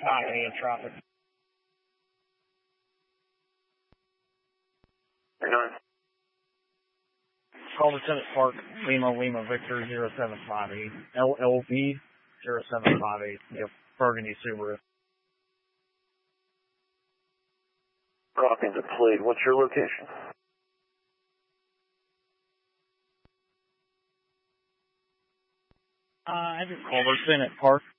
5A in traffic. Culver Senate Park, Lima Victor 0758. LLB 0758. Yep, Burgundy Subaru. Rocking deployed. What's your location? I have your Culver Senate Park,